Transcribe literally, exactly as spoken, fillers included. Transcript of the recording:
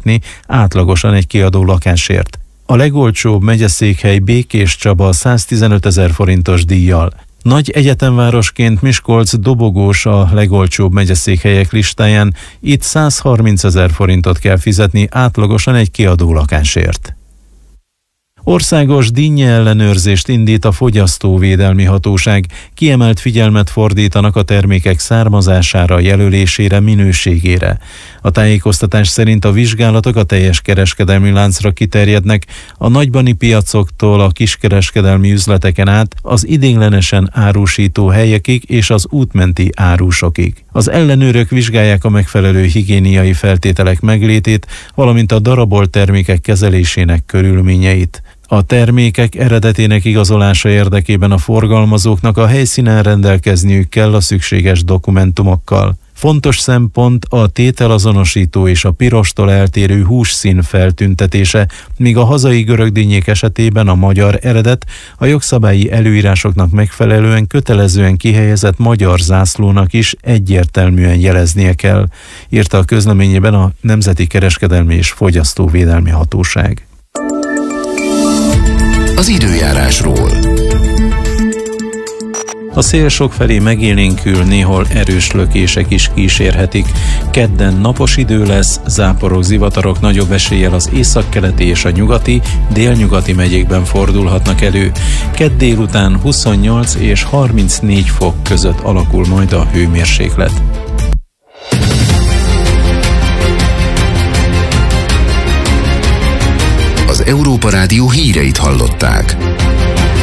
fizetni átlagosan egy kiadó lakásért. A legolcsóbb megyeszékhely Békéscsaba száztizenötezer forintos díjjal. Nagy egyetemvárosként Miskolc dobogós a legolcsóbb megyeszékhelyek listáján, itt százharmincezer forintot kell fizetni átlagosan egy kiadó lakásért. Országos dinnye ellenőrzést indít a Fogyasztóvédelmi Hatóság, kiemelt figyelmet fordítanak a termékek származására, jelölésére, minőségére. A tájékoztatás szerint a vizsgálatok a teljes kereskedelmi láncra kiterjednek, a nagybani piacoktól a kiskereskedelmi üzleteken át az idéglenesen árusító helyekig és az útmenti árusokig. Az ellenőrök vizsgálják a megfelelő higiéniai feltételek meglétét, valamint a darabolt termékek kezelésének körülményeit. A termékek eredetének igazolása érdekében a forgalmazóknak a helyszínen rendelkezniük kell a szükséges dokumentumokkal. Fontos szempont a tételazonosító és a pirostól eltérő hússzín feltüntetése, míg a hazai görögdínyék esetében a magyar eredet a jogszabályi előírásoknak megfelelően kötelezően kihelyezett magyar zászlónak is egyértelműen jeleznie kell, írta a közleményében a Nemzeti Kereskedelmi és Fogyasztóvédelmi Hatóság. Az időjárásról. A szél sokfelé megélénkül, néhol erős lökések is kísérhetik. Kedden napos idő lesz, záporok, zivatarok nagyobb eséllyel az északkeleti és a nyugati, délnyugati megyékben fordulhatnak elő. Kedd délután huszonnyolc és harmincnégy fok között alakul majd a hőmérséklet. Az Európa Rádió híreit hallották.